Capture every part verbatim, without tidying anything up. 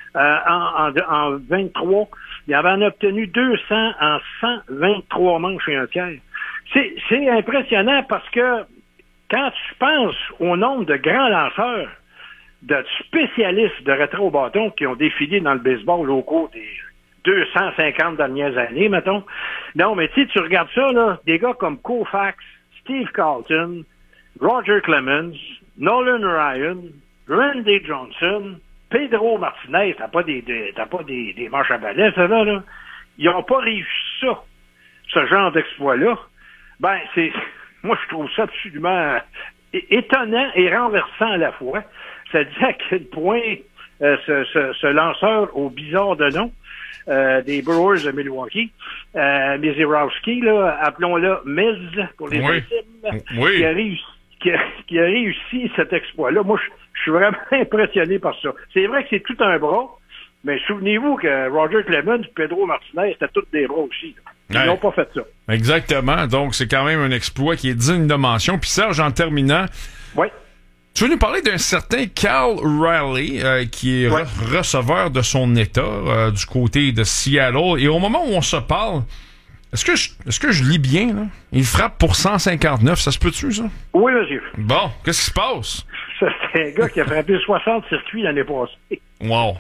euh, en, en, en vingt-trois. Il avait en obtenu deux cents en cent vingt-trois manches et un tiers. C'est, c'est impressionnant parce que quand tu penses au nombre de grands lanceurs, de spécialistes de retrait au bâton qui ont défilé dans le baseball au cours des deux cent cinquante dernières années, mettons. Non, mais tu sais, tu regardes ça, là, des gars comme Koufax, Steve Carlton, Roger Clemens, Nolan Ryan, Randy Johnson, Pedro Martinez, t'as pas des, des t'as pas des, des manches à balai, ça là, là. Ils ont pas réussi ça, ce genre d'exploit-là. Ben, c'est, moi, je trouve ça absolument étonnant et renversant à la fois. Ça dit à quel point euh, ce, ce, ce lanceur au bizarre de nom euh, des Brewers de Milwaukee, euh, Mizorowski, là, appelons-le Miz pour les oui. intimes, oui. qui a réussi, qui a, qui a réussi cet exploit-là. Moi, je, je suis vraiment impressionné par ça. C'est vrai que c'est tout un bras, mais souvenez-vous que Roger Clemens, Pedro Martinez, c'était tous des bras aussi. Ils n'ont ouais. pas fait ça. Exactement. Donc, c'est quand même un exploit qui est digne de mention. Puis Serge, en terminant, oui. tu veux nous parler d'un certain Cal Raleigh, euh, qui est ouais. re- receveur de son État euh, du côté de Seattle. Et au moment où on se parle, est-ce que je, est-ce que je lis bien, là? Il frappe pour cent cinquante-neuf, ça se peut-tu, ça? Oui, monsieur. Bon, qu'est-ce qui se passe? C'est un gars qui a frappé soixante circuits l'année passée. Wow.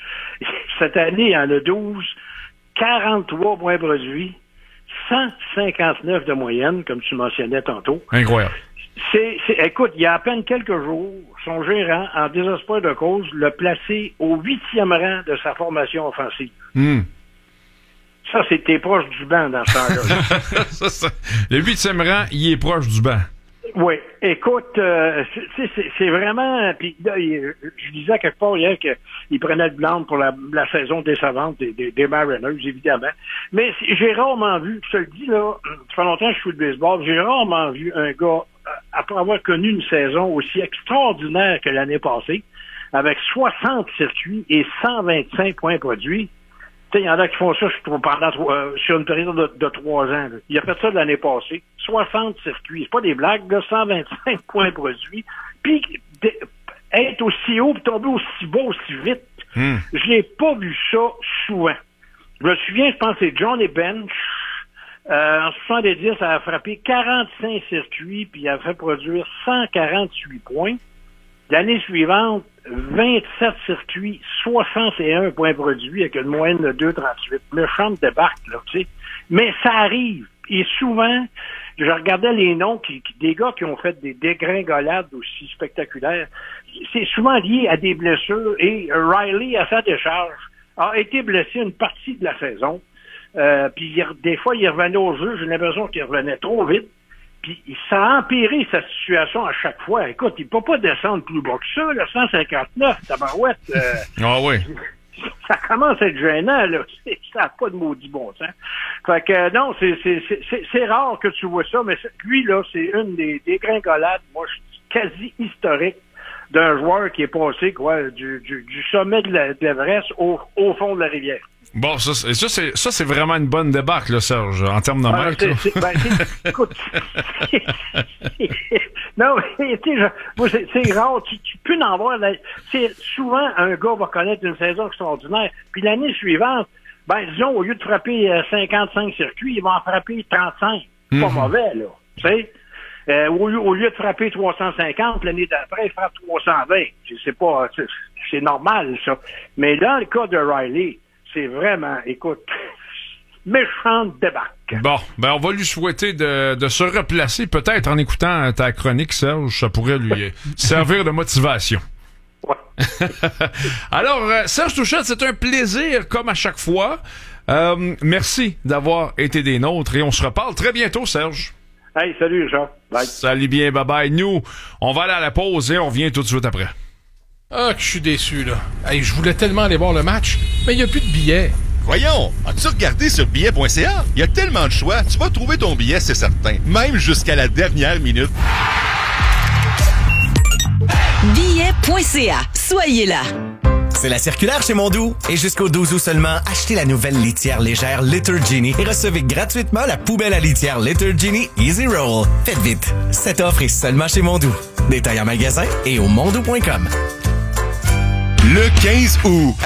Cette année, il en a douze, quarante-trois points produits, cent cinquante-neuf de moyenne, comme tu mentionnais tantôt. Incroyable. C'est, c'est, écoute, il y a à peine quelques jours, son gérant, en désespoir de cause, l'a placé au huitième rang de sa formation offensive. Mm. Ça, c'était proche du banc dans ce temps-là. ça, ça, le huitième rang, il est proche du banc. Oui. Écoute, euh, c'est, c'est, c'est vraiment... Puis là, il, je disais quelque part hier qu'il prenait le blanc pour la, la saison décevante des, des, des Mariners, évidemment. Mais j'ai rarement vu, je te le dis, là, ça fait longtemps que je suis de baseball, j'ai rarement vu un gars, après avoir connu une saison aussi extraordinaire que l'année passée, avec soixante circuits et cent vingt-cinq points produits. Tu sais, il y en a qui font ça, je trouve, pendant euh, sur une période de, de trois ans. Là. Il a fait ça l'année passée. soixante circuits. C'est pas des blagues, là, cent vingt-cinq points produits. Puis, de, être aussi haut, puis tomber aussi bas, aussi vite, mm. je n'ai pas vu ça souvent. Je me souviens, je pense que c'est Johnny Bench. Euh, en soixante-dix, ça a frappé quarante-cinq circuits, puis il a fait produire cent quarante-huit points. L'année suivante, vingt-sept circuits, soixante et un points produits avec une moyenne de deux virgule trente-huit. Méchante débarque, là, tu sais. Mais ça arrive. Et souvent, je regardais les noms qui, qui, des gars qui ont fait des dégringolades aussi spectaculaires. C'est souvent lié à des blessures. Et Riley, à sa décharge, a été blessé une partie de la saison. Euh, puis des fois, il revenait au jeu. J'ai l'impression qu'il revenait trop vite. Puis ça a empiré sa situation à chaque fois. Écoute, il ne peut pas descendre plus bas que ça, le cent cinquante-neuf, tabarouette. Euh, ah oui. Ça commence à être gênant, là. Ça n'a pas de maudit bon sens. Fait que non, c'est, c'est, c'est, c'est rare que tu vois ça, mais lui, là, c'est une des dégringolades, moi, quasi historique d'un joueur qui est passé, quoi, du, du, du sommet de, la, de l'Everest au, au fond de la rivière. Bon, ça, ça, c'est, ça, c'est vraiment une bonne débarque, là, Serge, en termes de ah, mètres. C'est, c'est, ben, c'est, écoute, c'est, c'est, non, mais, tu sais, moi, c'est, c'est rare, tu, tu peux en voir, là, c'est, souvent, un gars va connaître une saison extraordinaire, puis l'année suivante, ben, disons, au lieu de frapper euh, cinquante-cinq circuits, il va en frapper trente-cinq. C'est pas mm-hmm. mauvais, là, tu sais. Euh, au, lieu, au lieu de frapper trois cent cinquante, l'année d'après, il frappe trois cent vingt. C'est, c'est pas, c'est, c'est normal, ça. Mais dans le cas de Riley, c'est vraiment, écoute, méchante débarque. Bon, ben on va lui souhaiter de, de se replacer, peut-être en écoutant ta chronique, Serge, ça pourrait lui servir de motivation. Ouais. Alors, euh, Serge Touchette, c'est un plaisir, comme à chaque fois. Euh, merci d'avoir été des nôtres et on se reparle très bientôt, Serge. Hey, salut, Jean. Bye. Salut bien, bye-bye. Nous, on va aller à la pause et on revient tout de suite après. Ah, que je suis déçu, là. Hey, je voulais tellement aller voir le match, mais il n'y a plus de billets. Voyons, as-tu regardé sur billet point c a? Il y a tellement de choix, tu vas trouver ton billet, c'est certain. Même jusqu'à la dernière minute. billet point c a. Soyez là. C'est la circulaire chez Mondou. Et jusqu'au douze août seulement, achetez la nouvelle litière légère Litter Genie et recevez gratuitement la poubelle à litière Litter Genie Easy Roll. Faites vite, cette offre est seulement chez Mondou. Détail en magasin et au mondou point com. Le quinze août.